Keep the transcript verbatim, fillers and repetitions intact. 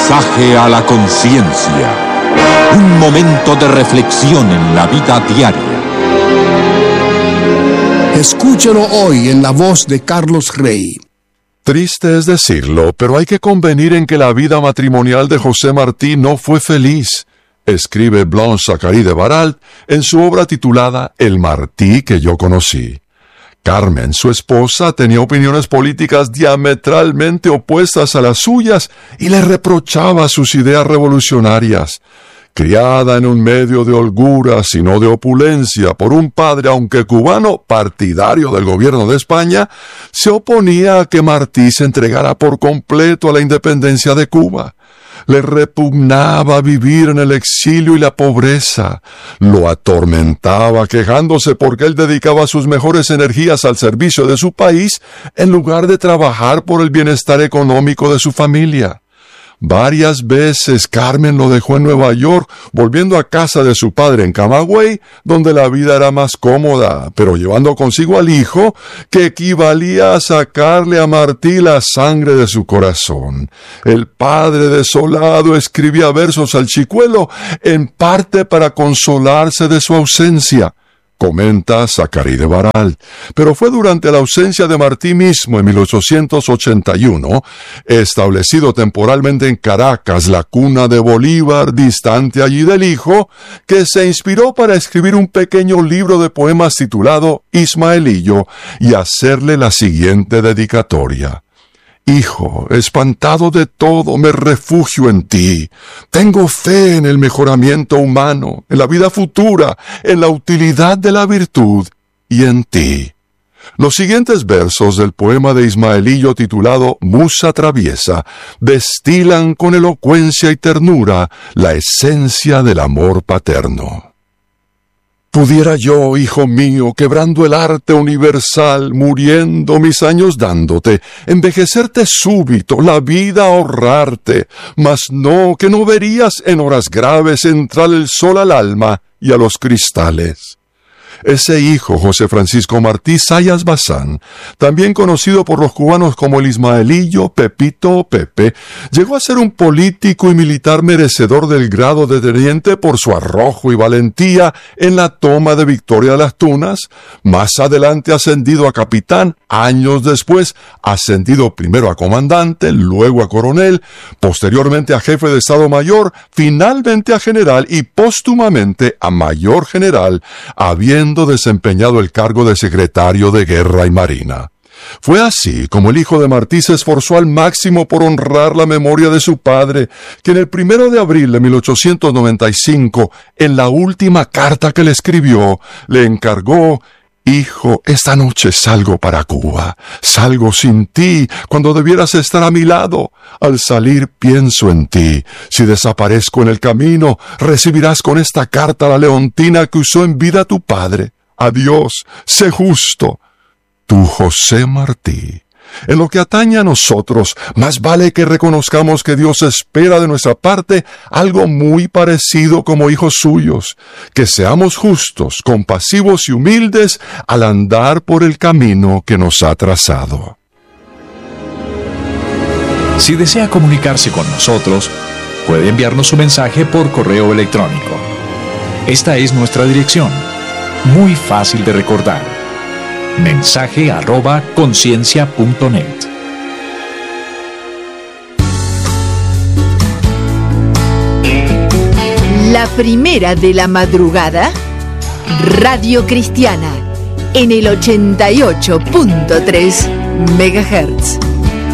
Mensaje a la conciencia. Un momento de reflexión en la vida diaria. Escúchelo hoy en la voz de Carlos Rey. Triste es decirlo, pero hay que convenir en que la vida matrimonial de José Martí no fue feliz, escribe Blanche Zacharie de Baralt en su obra titulada El Martí que yo conocí. Carmen, su esposa, tenía opiniones políticas diametralmente opuestas a las suyas y le reprochaba sus ideas revolucionarias. Criada en un medio de holguras y no de opulencia por un padre, aunque cubano, partidario del gobierno de España, se oponía a que Martí se entregara por completo a la independencia de Cuba. Le repugnaba vivir en el exilio y la pobreza. Lo atormentaba quejándose porque él dedicaba sus mejores energías al servicio de su país en lugar de trabajar por el bienestar económico de su familia. Varias veces Carmen lo dejó en Nueva York, volviendo a casa de su padre en Camagüey, donde la vida era más cómoda, pero llevando consigo al hijo, que equivalía a sacarle a Martí la sangre de su corazón. El padre desolado escribía versos al chicuelo, en parte para consolarse de su ausencia. Comenta Zacharie de Baralt, pero fue durante la ausencia de Martí mismo en mil ochocientos ochenta y uno, establecido temporalmente en Caracas, la cuna de Bolívar, distante allí del hijo, que se inspiró para escribir un pequeño libro de poemas titulado Ismaelillo y hacerle la siguiente dedicatoria. Hijo, espantado de todo, me refugio en ti. Tengo fe en el mejoramiento humano, en la vida futura, en la utilidad de la virtud y en ti. Los siguientes versos del poema de Ismaelillo titulado Musa Traviesa destilan con elocuencia y ternura la esencia del amor paterno. Pudiera yo, hijo mío, quebrando el arte universal, muriendo mis años dándote, envejecerte súbito, la vida ahorrarte, mas no, que no verías en horas graves entrar el sol al alma y a los cristales. Ese hijo, José Francisco Martí Zayas Bazán, también conocido por los cubanos como el Ismaelillo, Pepito o Pepe, llegó a ser un político y militar merecedor del grado de teniente por su arrojo y valentía en la toma de Victoria de las Tunas, más adelante ascendido a capitán, años después ascendido primero a comandante, luego a coronel, posteriormente a jefe de Estado Mayor, finalmente a general y póstumamente a mayor general, habiendo desempeñado el cargo de secretario de Guerra y Marina. Fue así como el hijo de Martí se esforzó al máximo por honrar la memoria de su padre, que en el primero de abril de mil ochocientos noventa y cinco, en la última carta que le escribió, le encargó: Hijo, esta noche salgo para Cuba. Salgo sin ti, cuando debieras estar a mi lado. Al salir pienso en ti. Si desaparezco en el camino, recibirás con esta carta la leontina que usó en vida tu padre. Adiós, sé justo. Tu José Martí. En lo que atañe a nosotros, más vale que reconozcamos que Dios espera de nuestra parte algo muy parecido como hijos suyos, que seamos justos, compasivos y humildes al andar por el camino que nos ha trazado. Si desea comunicarse con nosotros, puede enviarnos su mensaje por correo electrónico. Esta es nuestra dirección, muy fácil de recordar. Mensaje arroba conciencia punto net. La primera de la madrugada, Radio Cristiana, en el ochenta y ocho punto tres megahertz.